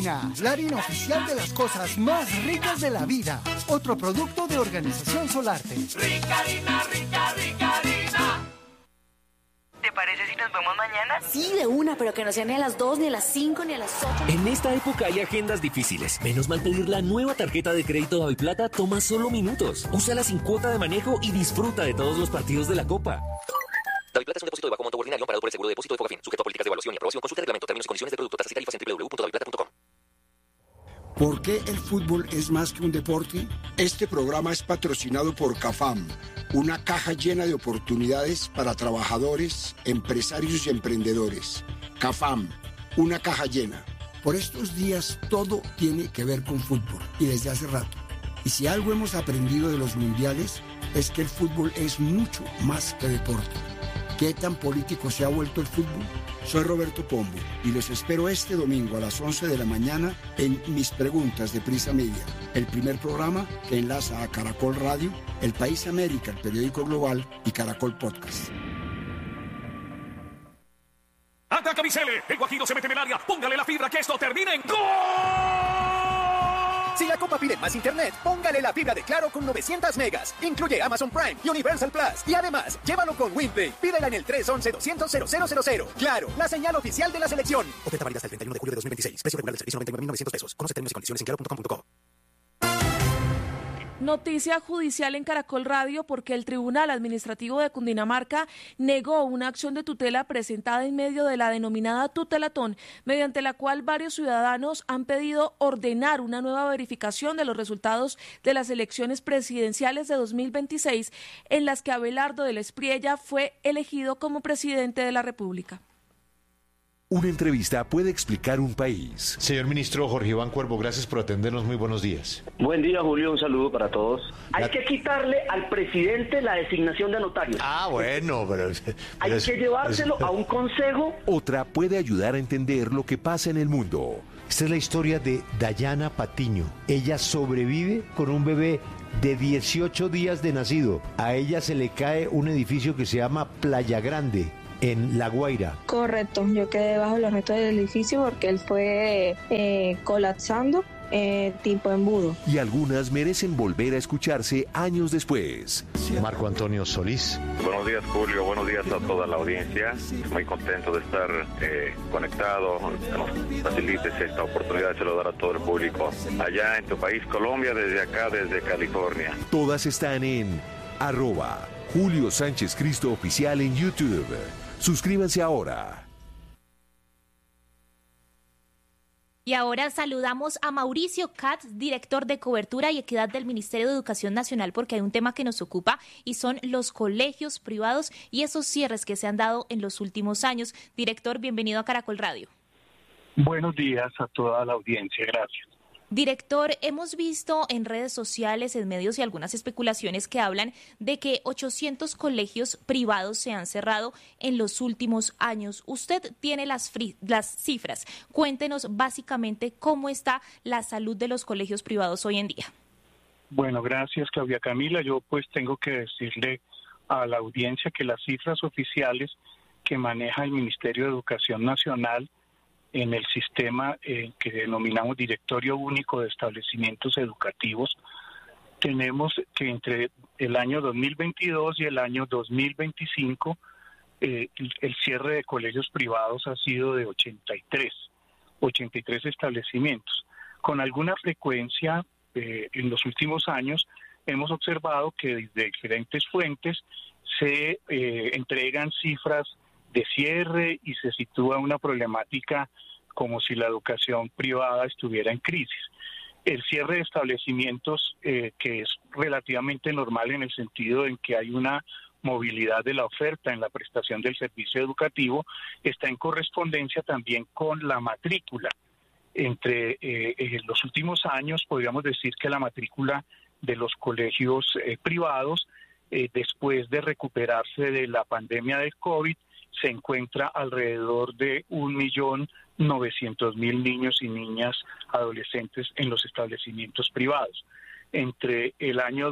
Harina, la harina oficial de las cosas más ricas de la vida. Otro producto de Organización Solarte. Rica harina, rica, rica harina. ¿Te parece si nos vemos mañana? Sí, de una, pero que no sea ni a las 2, ni a las 5, ni a las 8. En esta época hay agendas difíciles. Menos mal pedir la nueva tarjeta de crédito Daviplata toma solo minutos. Úsala sin cuota de manejo y disfruta de todos los partidos de la Copa. Daviplata es un depósito de bajo monto ordinario amparado por el seguro de depósito de Fogafín, sujeto a políticas de evaluación y aprobación. Consulta reglamento, términos y condiciones de producto, tasas y tarifas en www.daviplata.com. ¿Por qué el fútbol es más que un deporte? Este programa es patrocinado por CAFAM, una caja llena de oportunidades para trabajadores, empresarios y emprendedores. CAFAM, una caja llena. Por estos días todo tiene que ver con fútbol y desde hace rato. Y si algo hemos aprendido de los mundiales es que el fútbol es mucho más que deporte. ¿Qué tan político se ha vuelto el fútbol? Soy Roberto Pombo y los espero este domingo a las 11 de la mañana en Mis Preguntas de Prisa Media, el primer programa que enlaza a Caracol Radio, El País América, el periódico global y Caracol Podcast. ¡Ataca Vicele! El Guajiro se mete en el área. Póngale la fibra que esto termine en ¡gol! Si la Copa pide más internet, póngale la fibra de Claro con 900 megas. Incluye Amazon Prime y Universal Plus. Y además, llévalo con WinPay. Pídela en el 311-200-0000. Claro, la señal oficial de la selección. Oferta válida hasta el 31 de julio de 2026. Precio regular del servicio 99.900 pesos. Conoce términos y condiciones en claro.com.co. Noticia judicial en Caracol Radio porque el Tribunal Administrativo de Cundinamarca negó una acción de tutela presentada en medio de la denominada tutelatón, mediante la cual varios ciudadanos han pedido ordenar una nueva verificación de los resultados de las elecciones presidenciales de 2026, en las que Abelardo de la Espriella fue elegido como presidente de la República. Una entrevista puede explicar un país. Señor ministro Jorge Iván Cuervo, gracias por atendernos. Muy buenos días. Buen día, Julio. Un saludo para todos. Hay que quitarle al presidente la designación de notarios. Bueno, pero hay que llevárselo a un consejo. Otra puede ayudar a entender lo que pasa en el mundo. Esta es la historia de Dayana Patiño. Ella sobrevive con un bebé de 18 días de nacido. A ella se le cae un edificio que se llama Playa Grande, en La Guaira. Correcto, yo quedé bajo los restos del edificio porque él fue colapsando tipo embudo. Y algunas merecen volver a escucharse años después. Marco Antonio Solís. Buenos días, Julio. Buenos días a toda la audiencia. Muy contento de estar conectado. Nos facilites esta oportunidad de saludar a todo el público allá en tu país, Colombia, desde acá, desde California. Todas están en @Julio Sánchez Cristo Oficial en YouTube. Suscríbanse ahora. Y ahora saludamos a Mauricio Katz, director de Cobertura y Equidad del Ministerio de Educación Nacional, porque hay un tema que nos ocupa y son los colegios privados y esos cierres que se han dado en los últimos años. Director, bienvenido a Caracol Radio. Buenos días a toda la audiencia, gracias. Director, hemos visto en redes sociales, en medios y algunas especulaciones que hablan de que 800 colegios privados se han cerrado en los últimos años. Usted tiene las cifras. Cuéntenos básicamente cómo está la salud de los colegios privados hoy en día. Bueno, gracias, Claudia Camila. Yo pues tengo que decirle a la audiencia que las cifras oficiales que maneja el Ministerio de Educación Nacional en el sistema que denominamos Directorio Único de Establecimientos Educativos, tenemos que entre el año 2022 y el año 2025 el cierre de colegios privados ha sido de 83 establecimientos. Con alguna frecuencia en los últimos años hemos observado que desde diferentes fuentes se entregan cifras de cierre y se sitúa una problemática como si la educación privada estuviera en crisis. El cierre de establecimientos, que es relativamente normal en el sentido en que hay una movilidad de la oferta en la prestación del servicio educativo, está en correspondencia también con la matrícula. Entre los últimos años podríamos decir que la matrícula de los colegios privados, después de recuperarse de la pandemia del COVID, se encuentra alrededor de 1.900.000 niños y niñas adolescentes en los establecimientos privados. Entre el año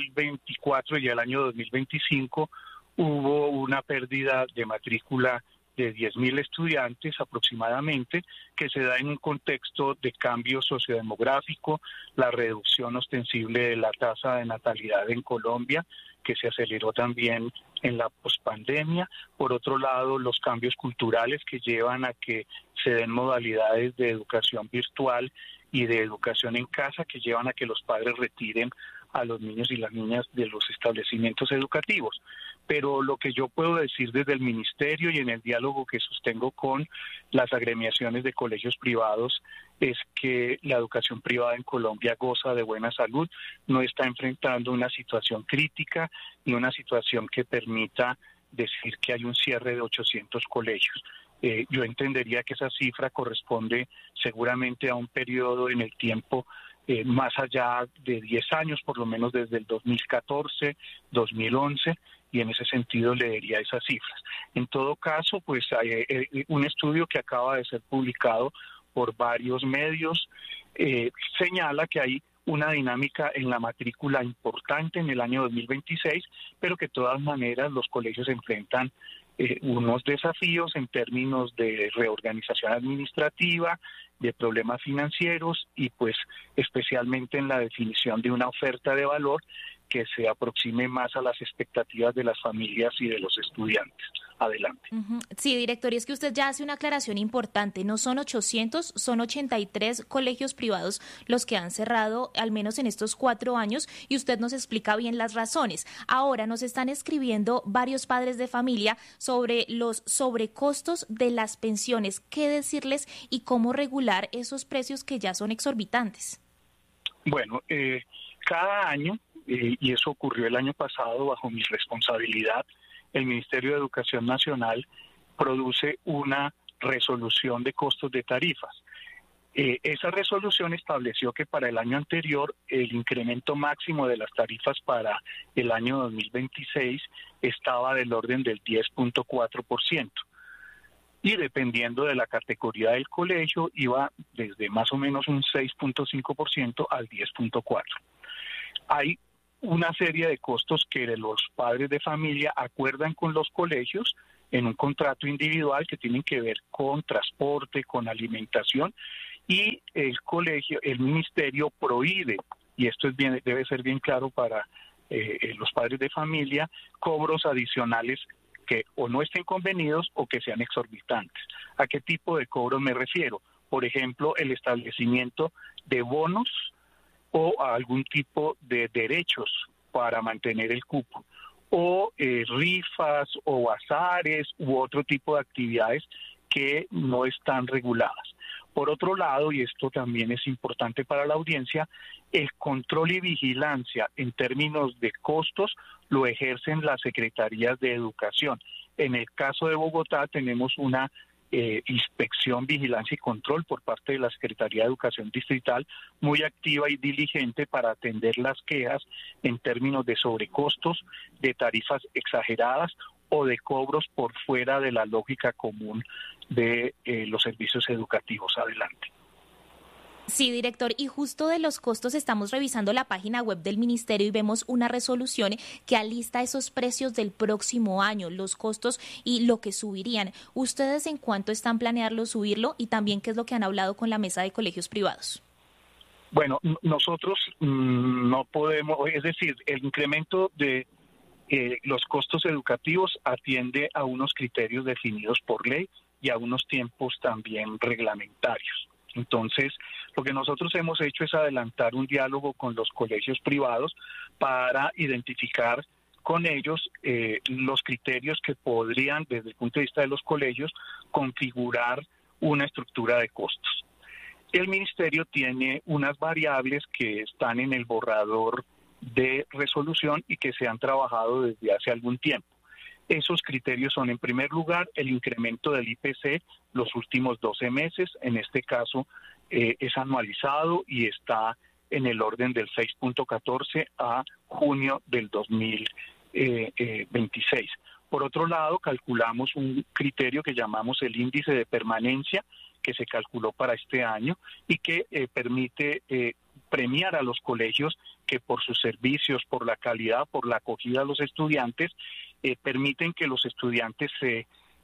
2024 y el año 2025 hubo una pérdida de matrícula de 10.000 estudiantes aproximadamente, que se da en un contexto de cambio sociodemográfico, la reducción ostensible de la tasa de natalidad en Colombia, que se aceleró también en la pospandemia. Por otro lado, los cambios culturales que llevan a que se den modalidades de educación virtual y de educación en casa, que llevan a que los padres retiren a los niños y las niñas de los establecimientos educativos. Pero lo que yo puedo decir desde el ministerio y en el diálogo que sostengo con las agremiaciones de colegios privados es que la educación privada en Colombia goza de buena salud, no está enfrentando una situación crítica ni una situación que permita decir que hay un cierre de 800 colegios. Yo entendería que esa cifra corresponde seguramente a un periodo en el tiempo más allá de 10 años, por lo menos desde el 2014, 2011, y en ese sentido leería esas cifras. En todo caso, pues hay un estudio que acaba de ser publicado por varios medios, señala que hay una dinámica en la matrícula importante en el año 2026, pero que de todas maneras los colegios enfrentan unos desafíos en términos de reorganización administrativa, de problemas financieros y pues especialmente en la definición de una oferta de valor que se aproxime más a las expectativas de las familias y de los estudiantes. Adelante. Sí, director, y es que usted ya hace una aclaración importante. No son 800, son 83 colegios privados los que han cerrado, al menos en estos 4 años, y usted nos explica bien las razones. Ahora nos están escribiendo varios padres de familia sobre los sobrecostos de las pensiones. ¿Qué decirles y cómo regular esos precios que ya son exorbitantes? Bueno, cada año, y eso ocurrió el año pasado bajo mi responsabilidad, el Ministerio de Educación Nacional produce una resolución de costos de tarifas. Esa resolución estableció que para el año anterior el incremento máximo de las tarifas para el año 2026 estaba del orden del 10.4%. Y dependiendo de la categoría del colegio iba desde más o menos un 6.5% al 10.4%. Hay una serie de costos que los padres de familia acuerdan con los colegios en un contrato individual que tienen que ver con transporte, con alimentación, y el ministerio prohíbe, y esto debe ser bien claro para los padres de familia, cobros adicionales que o no estén convenidos o que sean exorbitantes. ¿A qué tipo de cobros me refiero? Por ejemplo, el establecimiento de bonos o a algún tipo de derechos para mantener el cupo, o rifas o bazares u otro tipo de actividades que no están reguladas. Por otro lado, y esto también es importante para la audiencia, el control y vigilancia en términos de costos lo ejercen las secretarías de educación. En el caso de Bogotá tenemos una inspección, vigilancia y control por parte de la Secretaría de Educación Distrital muy activa y diligente para atender las quejas en términos de sobrecostos, de tarifas exageradas o de cobros por fuera de la lógica común de los servicios educativos. Adelante. Sí, director, y justo de los costos estamos revisando la página web del ministerio y vemos una resolución que alista esos precios del próximo año, los costos y lo que subirían. ¿Ustedes en cuánto están planeando subirlo y también qué es lo que han hablado con la mesa de colegios privados? Bueno, nosotros no podemos, es decir, el incremento de los costos educativos atiende a unos criterios definidos por ley y a unos tiempos también reglamentarios. Entonces, lo que nosotros hemos hecho es adelantar un diálogo con los colegios privados para identificar con ellos los criterios que podrían, desde el punto de vista de los colegios, configurar una estructura de costos. El ministerio tiene unas variables que están en el borrador de resolución y que se han trabajado desde hace algún tiempo. Esos criterios son, en primer lugar, el incremento del IPC los últimos 12 meses, en este caso es anualizado y está en el orden del 6.14 a junio del 2026. Por otro lado, calculamos un criterio que llamamos el índice de permanencia, que se calculó para este año y que permite premiar a los colegios que por sus servicios, por la calidad, por la acogida a los estudiantes, permiten que los estudiantes se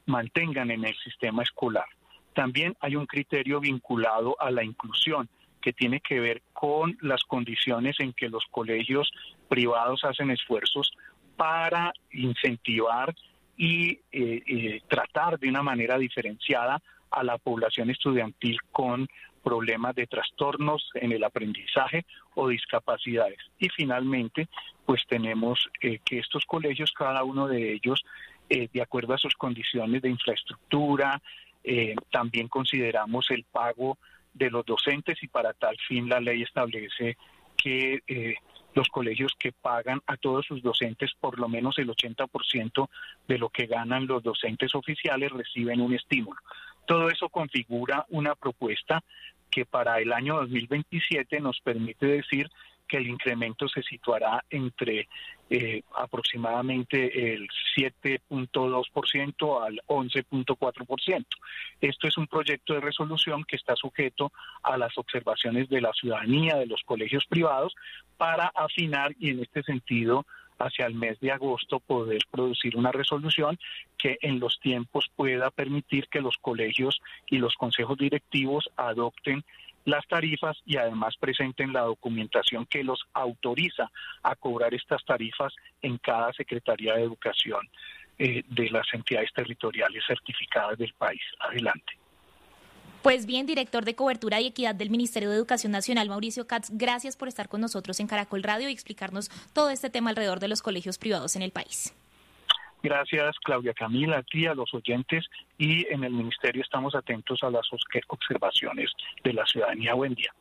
mantengan en el sistema escolar. También hay un criterio vinculado a la inclusión, que tiene que ver con las condiciones en que los colegios privados hacen esfuerzos para incentivar y tratar de una manera diferenciada a la población estudiantil con problemas de trastornos en el aprendizaje o discapacidades. Y finalmente, pues tenemos que estos colegios, cada uno de ellos, de acuerdo a sus condiciones de infraestructura, también consideramos el pago de los docentes, y para tal fin la ley establece que los colegios que pagan a todos sus docentes por lo menos el 80% de lo que ganan los docentes oficiales reciben un estímulo. Todo eso configura una propuesta que para el año 2027 nos permite decir que el incremento se situará entre aproximadamente el 7.2% al 11.4%. Esto es un proyecto de resolución que está sujeto a las observaciones de la ciudadanía, de los colegios privados, para afinar y en este sentido hacia el mes de agosto poder producir una resolución que en los tiempos pueda permitir que los colegios y los consejos directivos adopten las tarifas y además presenten la documentación que los autoriza a cobrar estas tarifas en cada Secretaría de Educación de las entidades territoriales certificadas del país. Adelante. Pues bien, director de Cobertura y Equidad del Ministerio de Educación Nacional, Mauricio Katz, gracias por estar con nosotros en Caracol Radio y explicarnos todo este tema alrededor de los colegios privados en el país. Gracias, Claudia Camila, a ti, a los oyentes, y en el Ministerio estamos atentos a las observaciones de la ciudadanía. Buen día.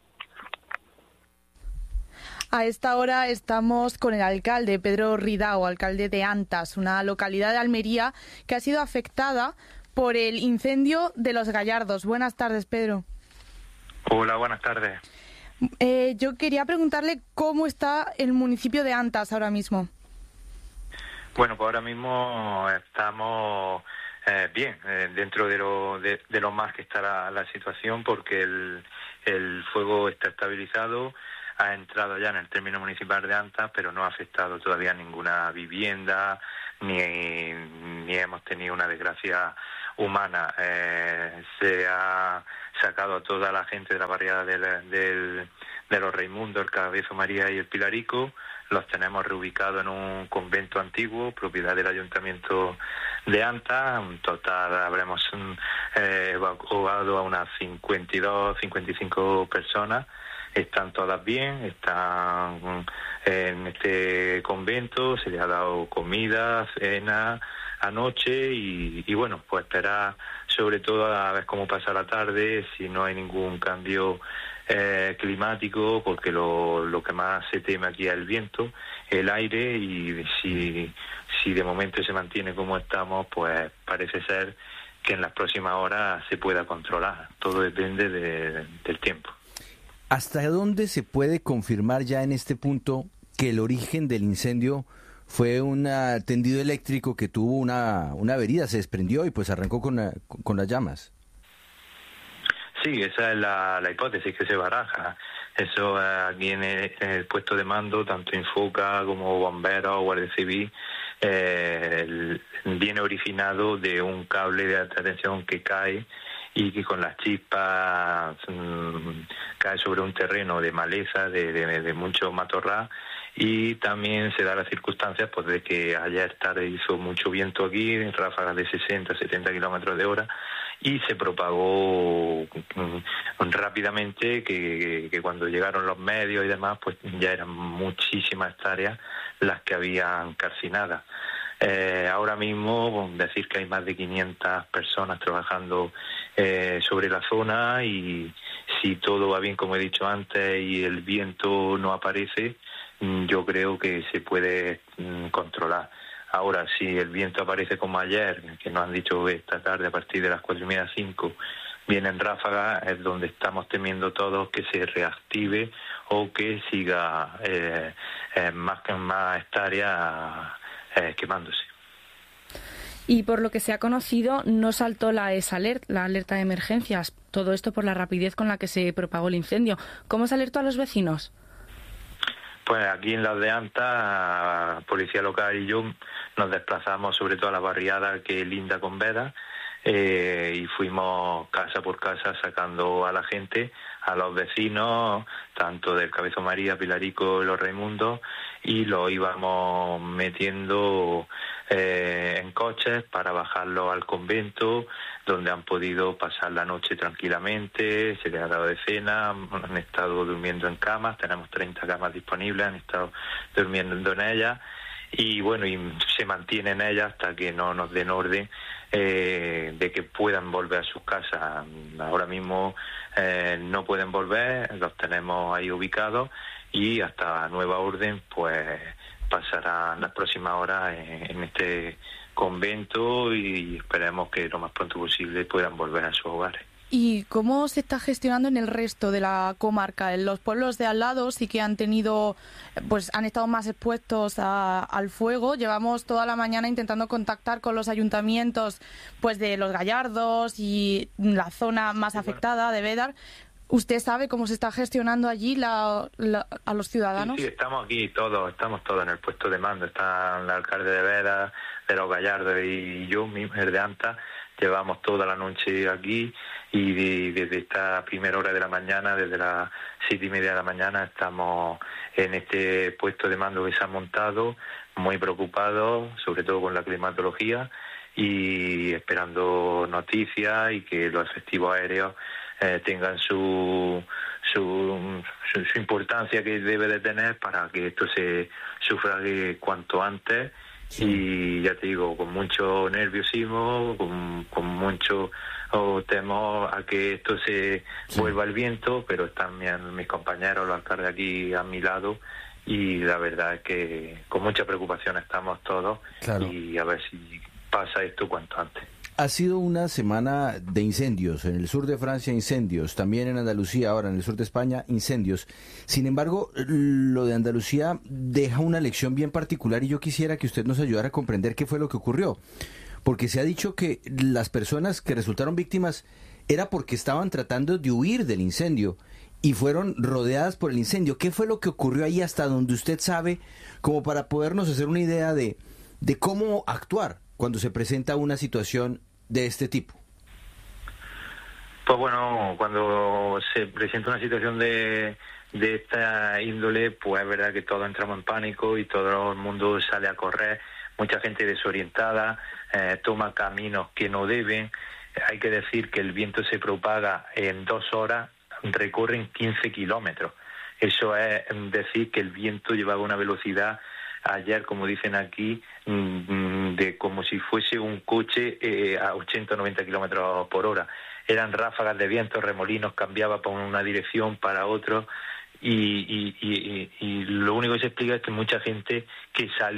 A esta hora estamos con el alcalde Pedro Ridao, alcalde de Antas, una localidad de Almería que ha sido afectada por el incendio de Los Gallardos. Buenas tardes, Pedro. Hola, buenas tardes. Yo quería preguntarle cómo está el municipio de Antas ahora mismo. Bueno, pues ahora mismo estamos bien, dentro de lo más que está la situación, porque el fuego está estabilizado, ha entrado ya en el término municipal de Antas, pero no ha afectado todavía ninguna vivienda, ni hemos tenido una desgracia humana. Se ha sacado a toda la gente de la barriada de los Raimundos, el Cabezo María y el Pilarico. Los tenemos reubicados en un convento antiguo, propiedad del Ayuntamiento de Antas. En total habremos evacuado a unas 52, 55 personas. Están todas bien, están en este convento, se les ha dado comida, cena anoche y bueno, pues esperar sobre todo a ver cómo pasa la tarde, si no hay ningún cambio climático, porque lo que más se teme aquí es el viento, el aire, y si de momento se mantiene como estamos, pues parece ser que en las próximas horas se pueda controlar. Todo depende del tiempo. ¿Hasta dónde se puede confirmar ya en este punto que el origen del incendio fue un tendido eléctrico que tuvo una avería, se desprendió y pues arrancó con las llamas? Sí, esa es la hipótesis que se baraja. Eso aquí en el puesto de mando, tanto Infoca como bomberos o Guardia Civil, viene originado de un cable de alta tensión que cae y que con las chispas cae sobre un terreno de maleza, de mucho matorral, y también se da las circunstancias pues de que ayer tarde hizo mucho viento aquí, en ráfagas de 60, 70 kilómetros de hora, y se propagó rápidamente, que cuando llegaron los medios y demás, pues ya eran muchísimas hectáreas las que habían calcinadas. Ahora mismo decir que hay más de 500 personas trabajando sobre la zona, y si todo va bien, como he dicho antes, y el viento no aparece, yo creo que se puede controlar. Ahora, si el viento aparece como ayer, que nos han dicho esta tarde a partir de las 4:30, 5, vienen ráfagas, es donde estamos temiendo todos que se reactive o que siga más hectáreas quemándose. Y por lo que se ha conocido, no saltó la ESALERT, la alerta de emergencias. Todo esto por la rapidez con la que se propagó el incendio. ¿Cómo se alertó a los vecinos? Pues aquí en Las de Antas, Policía Local y yo nos desplazamos sobre todo a la barriada que linda con Veda, y fuimos casa por casa sacando a la gente, a los vecinos, tanto del Cabezo María, Pilarico y Los Raimundos, y los íbamos metiendo en coches para bajarlos al convento, donde han podido pasar la noche tranquilamente, se les ha dado de cena, han estado durmiendo en camas, tenemos 30 camas disponibles, han estado durmiendo en ellas, y bueno, y se mantienen ellas hasta que no nos den orden de que puedan volver a sus casas. Ahora mismo no pueden volver, los tenemos ahí ubicados, y hasta nueva orden pues pasarán las próximas horas en este convento, y esperemos que lo más pronto posible puedan volver a sus hogares. ¿Y cómo se está gestionando en el resto de la comarca? En los pueblos de al lado sí que han tenido, pues han estado más expuestos al fuego. Llevamos toda la mañana intentando contactar con los ayuntamientos, pues de Los Gallardos y la zona más afectada de Bédar. ¿Usted sabe cómo se está gestionando allí a los ciudadanos? Sí, estamos todos en el puesto de mando. Está el alcalde de Bédar, de Los Gallardos y yo mismo, el de Anta. Llevamos toda la noche aquí, y desde esta primera hora de la mañana, desde las 7:30 de la mañana, estamos en este puesto de mando que se ha montado, muy preocupados, sobre todo con la climatología, y esperando noticias y que los efectivos aéreos tengan su importancia que debe de tener para que esto se sufrague cuanto antes. Sí. Y ya te digo, con mucho nerviosismo, con mucho temor a que esto se vuelva al viento, pero están mis compañeros, los alcaldes aquí a mi lado, y la verdad es que con mucha preocupación estamos todos, claro. Y a ver si pasa esto cuanto antes. Ha sido una semana de incendios, en el sur de Francia incendios, también en Andalucía, ahora en el sur de España incendios. Sin embargo, lo de Andalucía deja una lección bien particular, y yo quisiera que usted nos ayudara a comprender qué fue lo que ocurrió. Porque se ha dicho que las personas que resultaron víctimas era porque estaban tratando de huir del incendio y fueron rodeadas por el incendio. ¿Qué fue lo que ocurrió ahí, hasta donde usted sabe, como para podernos hacer una idea de cómo actuar cuando se presenta una situación de este tipo? Pues bueno, cuando se presenta una situación de esta índole, pues es verdad que todos entramos en pánico y todo el mundo sale a correr, mucha gente desorientada, toma caminos que no deben. Hay que decir que el viento se propaga en 2 horas, recorren 15 kilómetros. Eso es decir que el viento llevaba una velocidad ayer, como dicen aquí, de como si fuese un coche a 80 o 90 kilómetros por hora. Eran ráfagas de viento, remolinos, cambiaba por una dirección para otra, y lo único que se explica es que mucha gente que salía